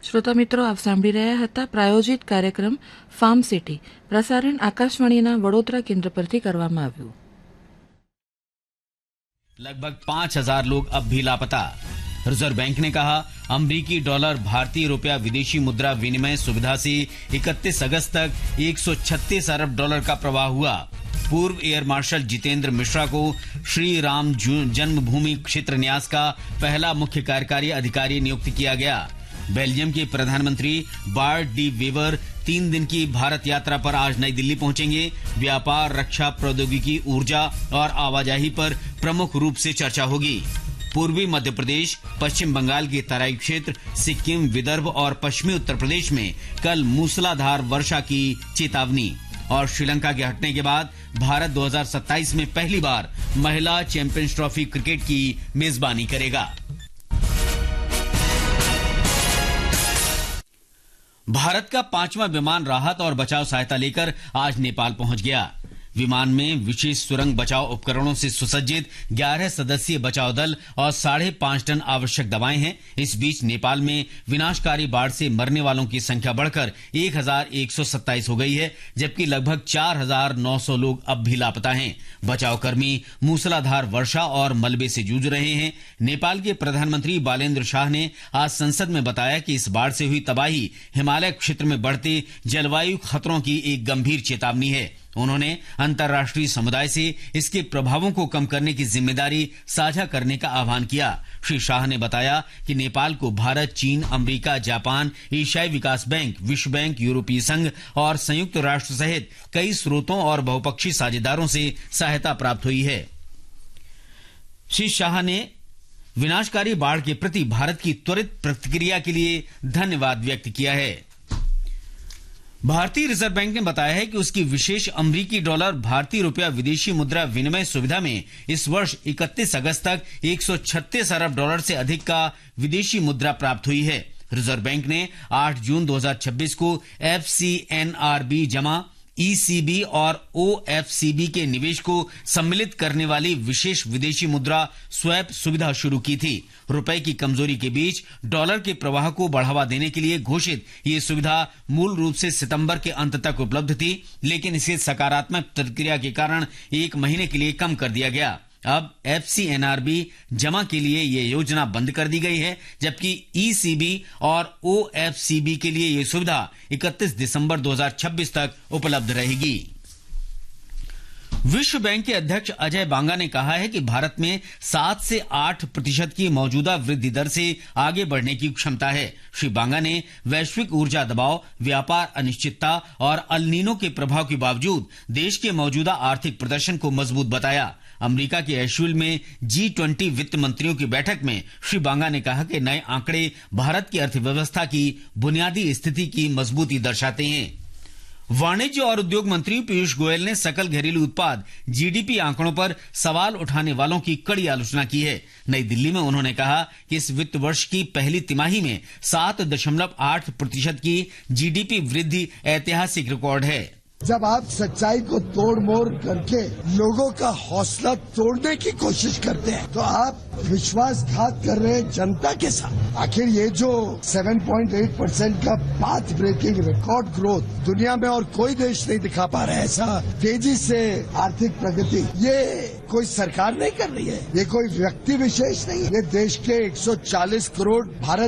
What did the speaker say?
શ્રોતા મિત્રો, આપ સાંભળી રહ્યા હતા પ્રાયોજિત કાર્યક્રમ ફાર્મ સિટી. પ્રસારણ આકાશવાણીના વડોદરા કેન્દ્ર પરથી કરવામાં આવ્યું. लगभग 5,000 लोग अब भी लापता. रिजर्व बैंक ने कहा अमरीकी डॉलर भारतीय रुपया विदेशी मुद्रा विनिमय सुविधा से 31 अगस्त तक 136 अरब डॉलर का प्रवाह हुआ. पूर्व एयर मार्शल जितेंद्र मिश्रा को श्री राम जन्मभूमि क्षेत्र न्यास का पहला मुख्य कार्यकारी अधिकारी नियुक्त किया गया. बेल्जियम के प्रधानमंत्री बार्ट डी वेवर 3 दिन की भारत यात्रा पर आज नई दिल्ली पहुंचेंगे. व्यापार, रक्षा, प्रौद्योगिकी, ऊर्जा और आवाजाही पर प्रमुख रूप से चर्चा होगी. पूर्वी मध्य प्रदेश, पश्चिम बंगाल के तराई क्षेत्र, सिक्किम, विदर्भ और पश्चिमी उत्तर प्रदेश में कल मूसलाधार वर्षा की चेतावनी. और श्रीलंका के हटने के बाद भारत 2027 में पहली बार महिला चैंपियंस ट्रॉफी क्रिकेट की मेजबानी करेगा. भारत का 5वां विमान राहत और बचाव सहायता लेकर आज नेपाल पहुंच गया. विमान में विशेष सुरंग बचाव उपकरणों से सुसज्जित 11 सदस्यीय बचाव दल और 5.5 टन आवश्यक दवाएं हैं. इस बीच नेपाल में विनाशकारी बाढ़ से मरने वालों की संख्या बढ़कर 1,127 हो गई है, जबकि लगभग 4,900 लोग अब भी लापता हैं. बचाव कर्मी मूसलाधार वर्षा और मलबे से जूझ रहे हैं. नेपाल के प्रधानमंत्री बालेन्द्र शाह ने आज संसद में बताया कि इस बाढ़ से हुई तबाही हिमालय क्षेत्र में बढ़ते जलवायु खतरों की एक गंभीर चेतावनी है. उन्होंने अंतर्राष्ट्रीय समुदाय से इसके प्रभावों को कम करने की जिम्मेदारी साझा करने का आह्वान किया. श्री शाह ने बताया कि नेपाल को भारत, चीन, अमेरिका, जापान, एशियाई विकास बैंक, विश्व बैंक, यूरोपीय संघ और संयुक्त राष्ट्र सहित कई स्रोतों और बहुपक्षीय साझेदारों से सहायता प्राप्त हुई है. श्री शाह ने विनाशकारी बाढ़ के प्रति भारत की त्वरित प्रतिक्रिया के लिए धन्यवाद व्यक्त किया है. भारतीय रिजर्व बैंक ने बताया है कि उसकी विशेष अमरीकी डॉलर भारतीय रुपया विदेशी मुद्रा विनिमय सुविधा में इस वर्ष 31 अगस्त तक 136 अरब डॉलर से अधिक का विदेशी मुद्रा प्राप्त हुई है. रिजर्व बैंक ने 8 जून 2026 को FCNRB जमा, ECB और OFCB के निवेश को सम्मिलित करने वाली विशेष विदेशी मुद्रा स्वैप सुविधा शुरू की थी. रुपए की कमजोरी के बीच डॉलर के प्रवाह को बढ़ावा देने के लिए घोषित ये सुविधा मूल रूप से सितंबर के अंत तक उपलब्ध थी, लेकिन इसे सकारात्मक प्रतिक्रिया के कारण 1 महीने के लिए कम कर दिया गया. अब FCNRB जमा के लिए ये योजना बंद कर दी गई है, जबकि ECB और OFCB के लिए ये सुविधा 31 दिसंबर 2026 तक उपलब्ध रहेगी. विश्व बैंक के अध्यक्ष अजय बांगा ने कहा है कि भारत में 7 से 8% की मौजूदा वृद्धि दर से आगे बढ़ने की क्षमता है. श्री बांगा ने वैश्विक ऊर्जा दबाव, व्यापार अनिश्चितता और अल नीनो के प्रभाव के बावजूद देश के मौजूदा आर्थिक प्रदर्शन को मजबूत बताया. अमेरिका के एशविल में G20 वित्त मंत्रियों की बैठक में श्री बांगा ने कहा कि नए आंकड़े भारत की अर्थव्यवस्था की बुनियादी स्थिति की मजबूती दर्शाते हैं. वाणिज्य और उद्योग मंत्री पीयूष गोयल ने सकल घरेलू उत्पाद GDP आंकड़ों पर सवाल उठाने वालों की कड़ी आलोचना की है. नई दिल्ली में उन्होंने कहा कि इस वित्त वर्ष की पहली तिमाही में 7.8% की GDP वृद्धि ऐतिहासिक रिकॉर्ड है. जब आप सच्चाई को तोड़ मोड़ करके लोगों का हौसला तोड़ने की कोशिश करते हैं तो आप विश्वासघात कर रहे हैं जनता के साथ. आखिर ये जो 7.8% का पाथ ब्रेकिंग रिकॉर्ड ग्रोथ दुनिया में और कोई देश नहीं दिखा पा रहा है. ऐसा तेजी से आर्थिक प्रगति ये कोई सरकार नहीं कर रही है, ये कोई व्यक्ति विशेष नहीं है. ये देश के 140 करोड़ भारत